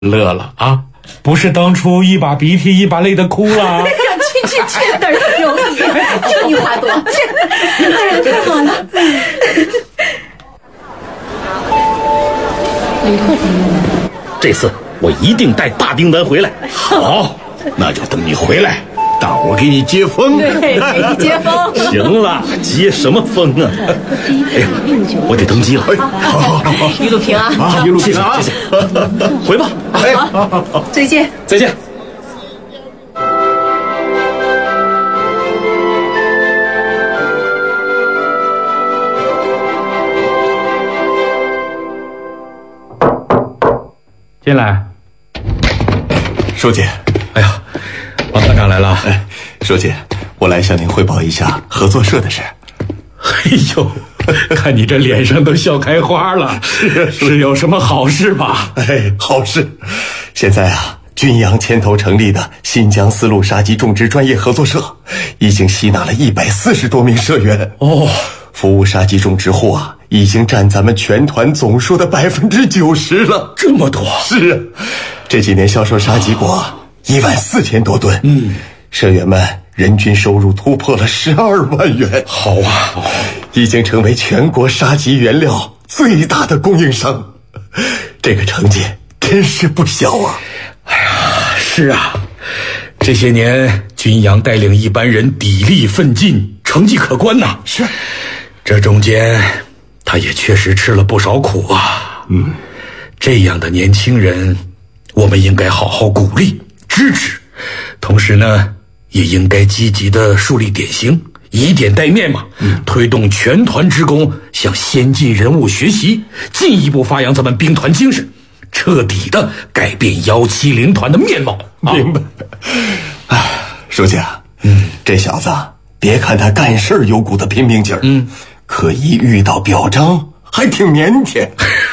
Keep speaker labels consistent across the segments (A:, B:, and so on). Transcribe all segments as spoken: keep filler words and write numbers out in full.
A: 乐了啊！不是当初一把鼻涕一把泪的哭了。
B: 哎呀，去去去，哪儿都有你，就你话多。哎呀，太好了。
C: 李特什么？
D: 这次我一定带大订单回来。
E: 好，那就等你回来，大伙给你接风。
B: 对，给你接风。
D: 行了，接什么风啊？哎呀，我得登机了。
E: 好好好好，
B: 一路平安
E: 啊，一路平安，
D: 谢谢，回吧。
E: 哎，
B: 好，再见，
D: 再见。
A: 进来。
E: 书记，
A: 哎呀，王科长来了。
E: 哎，书记，我来向您汇报一下合作社的事。
A: 哎呦，看你这脸上都笑开花了，是是有什么好事吧？
E: 哎，好事！现在啊，军阳牵头成立的新疆丝路沙棘种植专业合作社，已经吸纳了一百四十多名社员。
A: 哦，
E: 服务沙棘种植户啊，已经占咱们全团总数的百分之九十了。
A: 这么多？
E: 是啊，这几年销售沙棘果一万四千多吨。嗯，社员们人均收入突破了十二万元。
A: 好啊，
E: 已经成为全国沙棘原料最大的供应商。这个成绩真是不小啊！
A: 哎呀，是啊，这些年军阳带领一班人砥砺奋进，成绩可观呐。
E: 是，
A: 这中间他也确实吃了不少苦啊。
E: 嗯，
A: 这样的年轻人，我们应该好好鼓励支持，同时呢，也应该积极的树立典型，以点带面嘛，嗯，推动全团职工向先进人物学习，进一步发扬咱们兵团精神，彻底的改变幺七零团的面貌。
E: 明白。哎，书记啊，嗯，这小子别看他干事儿有股子拼命劲儿，嗯，可一遇到表彰还挺腼腆。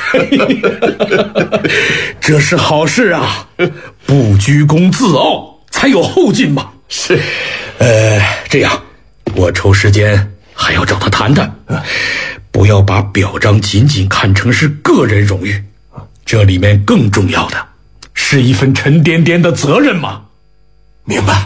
A: 这是好事啊，不居功自傲才有后劲嘛。
E: 是，
A: 呃，这样，我抽时间还要找他谈谈，不要把表彰仅仅看成是个人荣誉，这里面更重要的是一份沉甸甸的责任嘛。
E: 明白。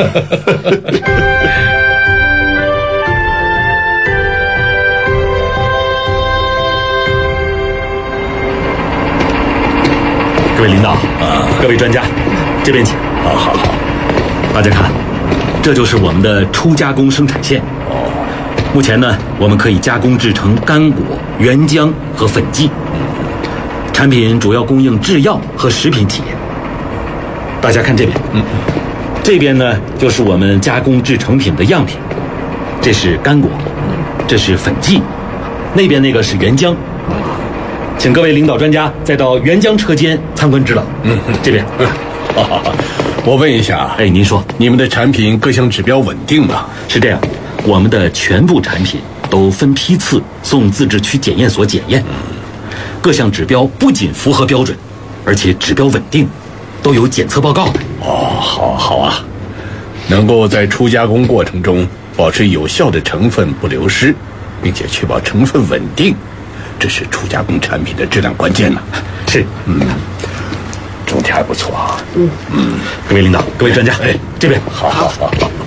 D: 各位领导啊，各位专家，这边请。
E: 好好好，
D: 大家看，这就是我们的初加工生产线。哦，目前呢，我们可以加工制成干果、原浆和粉剂，产品主要供应制药和食品企业。大家看这边，嗯，这边呢就是我们加工制成品的样品，这是干果，这是粉剂，那边那个是原浆。请各位领导专家再到原浆车间参观指导。嗯，这边。
E: 好好好，我问一下，
D: 哎，您说，
E: 你们的产品各项指标稳定吗？
D: 是这样，我们的全部产品都分批次送自治区检验所检验，各项指标不仅符合标准，而且指标稳定，都有检测报告的。
E: 哦，好好啊，能够在初加工过程中保持有效的成分不流失，并且确保成分稳定，这是初加工产品的质量关键呢。
D: 是，
E: 嗯，整体还不错啊。
D: 嗯嗯，各位领导，各位专家，哎，这边，
E: 好好好好。